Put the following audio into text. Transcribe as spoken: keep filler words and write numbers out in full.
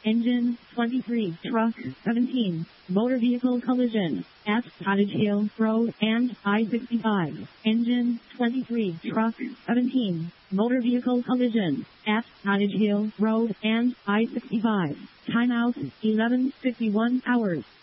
Engine twenty-three, Truck seventeen, Motor Vehicle Collision at Cottage Hill Road and I sixty-five. Engine twenty-three, Truck seventeen, Motor Vehicle Collision at Cottage Hill Road and I sixty-five. Timeout eleven fifty-one hours.